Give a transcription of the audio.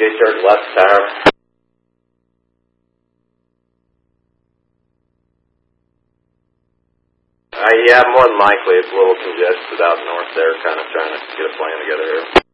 J-start left tire. Yeah, more than likely it's a little congested out north there, kind of trying to get a plan together here.